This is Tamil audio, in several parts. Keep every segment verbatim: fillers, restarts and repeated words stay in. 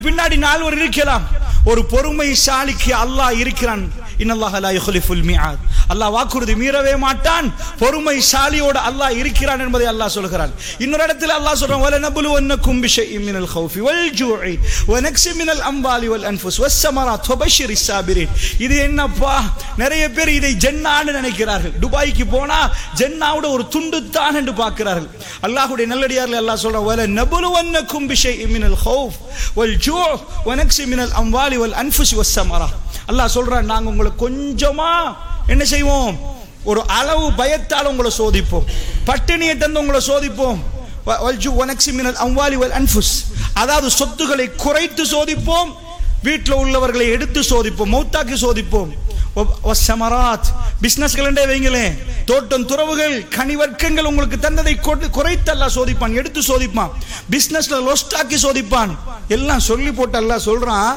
பின்னாடி நால்வர் இருக்கலாம். ஒரு பொறுமைசாலிக்கு அல்லாஹ் இருக்கிறான். இன்னல்லாஹ லா யுக்லிஃபுல் மிஆத். அல்லாஹ் வாக்குறுதி மீறவே மாட்டான். பொறுமைசாலியோடு அல்லாஹ் இருக்கிறான் என்பதை அல்லாஹ் சொல்கிறான். இன்னொரு இடத்துல அல்லாஹ் சொல்றான், வல நபுலுவன்னக்கும் பிஷைஇன் மினல் கௌஃபி வல் ஜூஇ வ நக்ஸி மினல் அம்வாலி வல் அன்ஃபுஸ் வஸ்ஸமராத் வபஷ்ஷிரிஸ் சாபிரீன். இது என்னப்பா? நிறைய பேர் இதை ஜன்னான்னு நினைக்கிறார்கள். துபாய்க்கு போனா ஜன்னாவோட ஒரு துண்டு தான் என்று பார்க்கிறார்கள். அல்லாஹ்வுடைய நல்லடியார்கள் அல்லாஹ் சொல்றான், வல நபுலுவன்னக்கும் பிஷைஇன் மினல் கௌஃப் வல் ஜூஇ வ நக்ஸி மினல் அம்வாலி வல் அன்ஃபுஸ் வஸ்ஸமராத். அல்லாஹ் சொல்றான், நாங்க உங்களை கொஞ்சமா என்ன செய்வோம்? ஒரு அளவு பயத்தால் உங்களை சோதிப்போம், பட்டினியை தந்து உங்களை சோதிப்போம். அதாவது சொத்துக்களை குறைத்து சோதிப்போம், வீட்டில் உள்ளவர்களை எடுத்து சோதிப்போம், மௌத்தாக்கி சோதிப்போம். பிசினஸ்கள் வைங்களேன், தோட்டம் துறவுகள் கனிவர்க்கங்கள் உங்களுக்கு தந்ததை குறைத்து அல்லாஹ் சோதிப்பான், எடுத்து சோதிப்பான். பிசினஸ்ல லொஸ்டாக்கி சோதிப்பான். எல்லாம் சொல்லி போட்டு அல்லாஹ் சொல்றான்,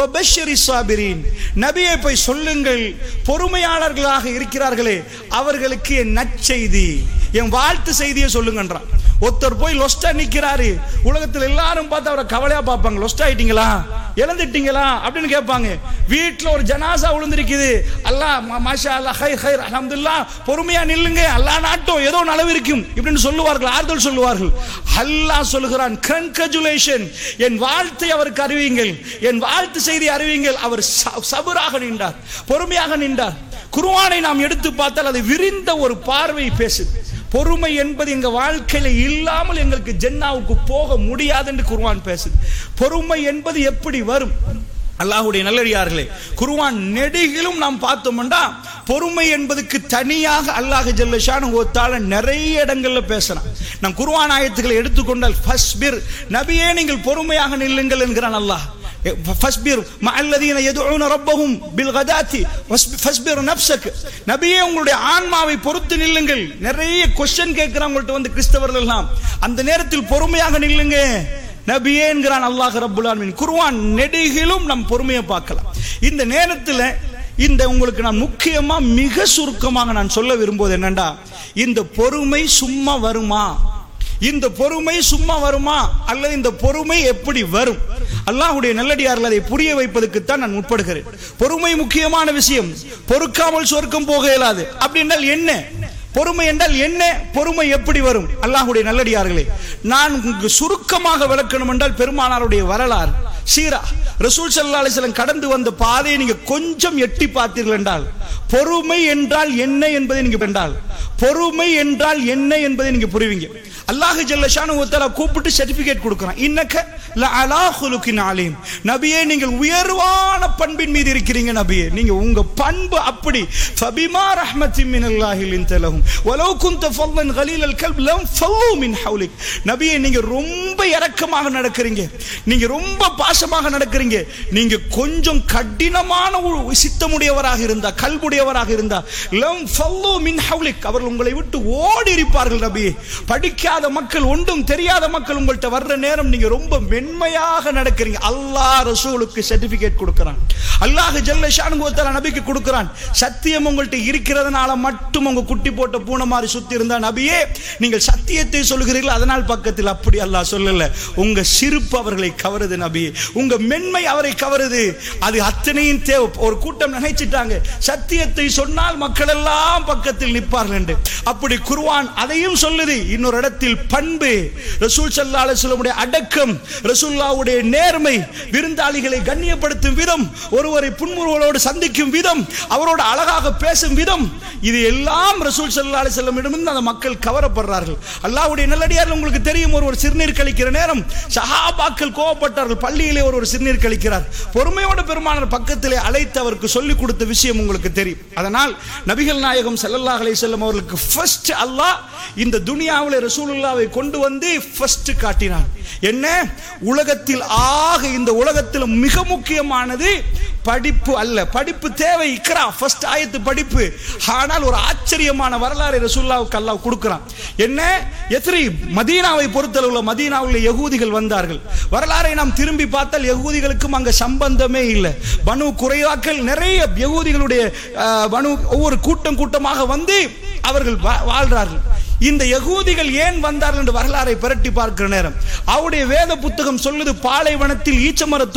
நபியை போய் சொல்லுங்கள், பொறுமையாளர்களாக இருக்கிறார்களே அவர்களுக்கு என் நற்செய்தி, என் வாழ்த்து செய்தியை சொல்லுங்கன்றான். ஒருத்தர் போய் லொஸ்டா நிக்கிறாரு, உலகத்தில் எல்லாரும் பார்த்து அவரை கவலையா பார்ப்பாங்க. லொஸ்டா ஆயிட்டீங்களா, இழந்துட்டீங்களா அப்படின்னு கேட்பாங்க. வீட்டுல ஒரு ஜனாசா விழுந்திருக்குது, அல்லாஹ் மாஷா அல்லாஹ் ஹைர் ஹைர் அல்ஹம்துலில்லாஹ், பொறுமையா நில்லுங்க, அல்லாஹ் நாட்டம் ஏதோ நலவு இருக்கும் இப்படின்னு சொல்லுவார்கள், ஆறுதல் சொல்லுவார்கள். அல்லாஹ் சொல்லுகிறான், கன்கிராச்சுலேஷன், என் வாழ்த்தை அவருக்கு அறிவியுங்கள், என் வாழ்த்து செய்தி அறிவியுங்கள். அவர் சபராக நின்றார், பொறுமையாக நின்றார். குர்ஆனை நாம் எடுத்து பார்த்தால் அது விரிந்த ஒரு பார்வை பேசுது. பொறுமை என்பது எங்க வாழ்க்கையில இல்லாமல் எங்களுக்கு ஜன்னாவுக்கு போக முடியாது என்று குர்ஆன் பேசுது. பொறுமை என்பது எப்படி வரும்? அல்லாஹ்வுடைய நல்லடியார்களே, குர்ஆன் நெடுகிலும் நாம் பார்த்தோம்னா பொறுமை என்பதுக்கு தனியாக அல்லாஹ் ஜல்ல ஷானுஹு வ தஆலா நிறைய இடங்கள்ல பேசுறான். நாம் குர்ஆன் ஆயத்துக்களை எடுத்துக்கொண்டால், ஃபஸ்பிர், நபியே நீங்கள் பொறுமையாக நில்லுங்கள் என்கிறான் அல்லாஹ். ஃபஸ்பிர் மஅல்லதீன யதுஊன ரப்பஹும் பில்கதாத்தி ஃபஸ்பிர் நஃப்ஸக், நபியே உங்களுடைய ஆன்மாவை பொறுத்து நில்லுங்கள். நிறைய क्वेश्चन கேக்குறாங்கள்ட்ட வந்து கிறிஸ்தவர்கள் எல்லாம், அந்த நேரத்தில் பொறுமையாக நில்லுங்க நபியே என்கிறான் அல்லாஹ் ரப்புல் ஆலமீன். குர்ஆன் நெடுகிலும் நம் பொறுமையை பார்க்கலாம். இந்த நேரத்தில் இந்த உங்களுக்கு நான் முக்கியமா மிக சுருக்கமாக நான் சொல்ல விரும்புவது என்னண்டா, இந்த பொறுமை சும்மா வருமா? இந்த பொறுமை சும்மா வருமா அல்லது இந்த பொறுமை எப்படி வரும்? அல்லாஹ்வுடைய நல்லடியார்கள் அதை புரிய வைப்பதற்கு தான் நான் முற்படுகிறேன். பொறுமை முக்கியமான விஷயம். பொறுக்காமல் சொர்க்கம் போக இயலாது. அப்படி என்றால் என்ன? பொறுமை என்றால் என்ன? பொறுமை எப்படி வரும்? அல்லாஹ்வுடைய நல்லடியார்களே, நான் சுருக்கமாக விளக்கணும் என்றால் பெருமானாருடைய வரலாறு, சீரா, ரசூல் ஸல்லல்லாஹு அலைஹி வஸல்லம் கடந்து வந்த பாதையை நீங்க கொஞ்சம் எட்டி பார்த்தீர்கள் என்றால், பொறுமை என்றால் என்ன என்பதை நீங்க என்றால் பொறுமை என்றால் என்ன என்பதை நீங்க புரிவீங்க. அல்லாஹ் ஜல்ல ஷானுஹு வ தஆலா கூப்பிட்டு சர்டிபிகேட் கொடுக்கிறான், இன்னக லஅலா குலுகின் அலீம், நபியே நீங்கள் உயர்வான பண்பின் மீது இருக்கிறீங்க. நபியே நீங்க உங்க பண்பு அப்படி. ஃபபிமா ரஹ்மத்தின் மினல்லாஹி லின்த லஹும் வலவ் குன்த ஃபல்லன் கலீலல் கல்ப் லம் ஃபல்லு மின் ஹவ்லிக், நபியே நீங்க ரொம்ப இரக்கமாக நடக்கிறீங்க, நீங்க ரொம்ப பாசமாக நடக்கிறீங்க. நீங்க கொஞ்சம் கடினமான சித்தமுடையவராக இருந்தா, கல்புடையவராக இருந்தா, லம் ஃபல்லு மின் ஹவ்லிக், அவர்கள் உங்களை விட்டு ஓடி இருப்பார்கள். நபியே படிக்காத மக்கள், ஒன்றும் தெரியாத மக்கள் உங்கள்கிட்ட வர்ற நேரம் நீங்க ரொம்ப மென்மையாக நடக்கிறீங்க. அல்லாஹ் ரசூலுக்கு சர்டிபிகேட் கொடுக்கிறான். அல்லாஹ் ஜல்ல ஷானுஹு வ தஆலா நபிக்கு கொடுக்கிறான். சத்தியம் உங்கள்கிட்ட இருக்கிறதுனால மட்டும் உங்க குட்டி போட்ட பூனை மாதிரி சுத்தி இருந்தா, நபியே நீங்கள் சத்தியத்தை சொல்கிறீர்கள் அதனால் பக்கத்தில், அப்படி அல்லாஹ் சொல்லல. உங்க சிரிப்பு அவர்களை கவருது நபியே, உங்க மென்மை அவரை கவருது. அது அத்தனையும் தேவை. ஒரு கூட்டம் நினைச்சிட்டாங்க சத்தியத்தை சொன்னால் மக்கள் எல்லாம் பக்கத்தில் நிற்பார்கள் என்று. அப்படி குர்ஆன் அதையும் சொல்லுது. இன்னொரு இடத்தில் பண்பு, ரசூல் ஸல்லல்லாஹு அலைஹி வஸல்லம் உடைய அடக்கம், ரசூலுல்லாஹ்வுடைய நேர்மை, விருந்தாளிகளை கண்ணியப்படுத்தும் விதம், ஒருவரை புன்முறுவலோடு சந்திக்கும் விதம், அவரோட அழகாக பேசும் விதம், இது எல்லாம் ரசூல் ஸல்லல்லாஹு அலைஹி வஸல்லம் இடமிருந்து அந்த மக்கள் கவரப்படுறார்கள். அல்லாஹ்வுடைய நல்லடியார்கள் உங்களுக்கு தெரியும், ஒருவர் சிறுநீர் கழிக்கிற நேரம் சஹாபாக்கள் கோபப்பட்டார்கள். பள்ளியிலே ஒருவர் சிறுநீர் கழிக்கிறார், பொறுமையோட பெருமானார் பக்கத்திலே அழைத்து அவருக்கு சொல்லிக் கொடுத்த விஷயம் உங்களுக்கு தெரியும். அதனால் நபிகள் நாயகம் ஸல்லல்லாஹு அலைஹி வஸல்லம் அவர்களுக்கு ஃபர்ஸ்ட் அல்லாஹ் இந்த துனியாவிலே ரசூலுல்லாஹ்வை கொண்டு வந்து ஃபர்ஸ்ட் காட்டினான். என்ன? உலகத்தில் ஆக, இந்த உலகத்தில் மிக முக்கியமானது படிப்பு அல்ல. படிப்பு தேவை, இக்ரா, ஃபர்ஸ்ட் ஆயத்து படிப்பு. ஆனால் ஒரு ஆச்சரியமான வரலாறு ரசூலுல்லாஹ்வுக்கு அல்லாஹ் கொடுக்கிறான். என்ன? யத்ரிப், மதீனாவை பொறுத்தளவுல மதீனாவில் யகூதிகள் வந்தார்கள். வரலாறை நாம் திரும்பி பார்த்தால் யகூதிகளுக்கும் அங்க சம்பந்தமே இல்லை. பனு குறைவாக்கள் நிறைய யகூதிகளுடைய பனு ஒவ்வொரு கூட்டம் கூட்டமாக வந்து அவர்கள் வாழ்றார்கள். இந்த யகூதிகள் ஏன் வந்தார்கள் என்று வரலாறை புரட்டி பார்க்கிற நேரம் அவருடைய வேத புத்தகம் சொல்லுது, பாலைவனத்தில் ஈச்சமர